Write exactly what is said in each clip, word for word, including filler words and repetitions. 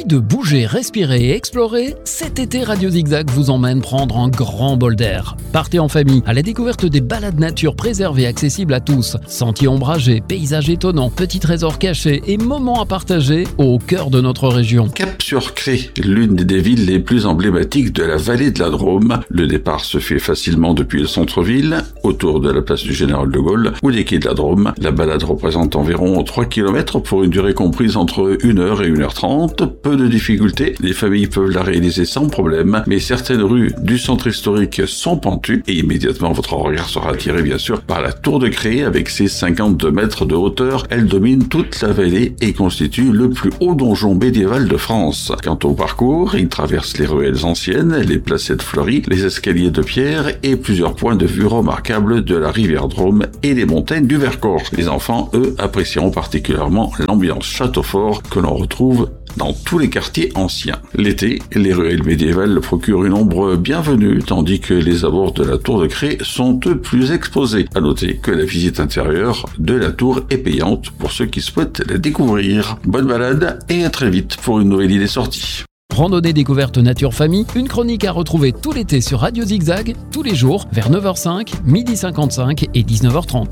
de bouger, respirer et explorer, cet été Radio Zigzag vous emmène prendre un grand bol d'air. Partez en famille à la découverte des balades nature préservées accessibles à tous. Sentiers ombragés, paysages étonnants, petits trésors cachés et moments à partager au cœur de notre région. Cap-sur-Cré, l'une des villes les plus emblématiques de la vallée de la Drôme. Le départ se fait facilement depuis le centre-ville, autour de la place du Général de Gaulle ou des quais de la Drôme. La balade représente environ trois kilomètres pour une durée comprise entre une heure et une heure trente. Peu de difficultés, les familles peuvent la réaliser sans problème, mais certaines rues du centre historique sont pentues et immédiatement votre regard sera attiré bien sûr par la tour de Cré avec ses cinquante-deux mètres de hauteur. Elle domine toute la vallée et constitue le plus haut donjon médiéval de France. Quant au parcours, il traverse les ruelles anciennes, les placettes fleuries, les escaliers de pierre et plusieurs points de vue remarquables de la rivière Drôme et les montagnes du Vercors. Les enfants, eux, apprécieront particulièrement l'ambiance château fort que l'on retrouve dans tous les quartiers anciens. L'été, les ruelles médiévales procurent une ombre bienvenue, tandis que les abords de la tour de Cré sont eux plus exposés. À noter que la visite intérieure de la tour est payante pour ceux qui souhaitent la découvrir. Bonne balade et à très vite pour une nouvelle idée sortie. Randonnée découverte nature famille, une chronique à retrouver tout l'été sur Radio Zigzag, tous les jours vers neuf heures cinq, midi cinquante-cinq et dix-neuf heures trente.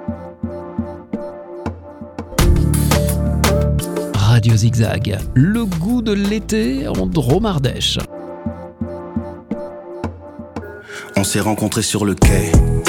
Radio Zigzag, le goût de l'été en Drôme-Ardèche. On s'est rencontrés sur le quai.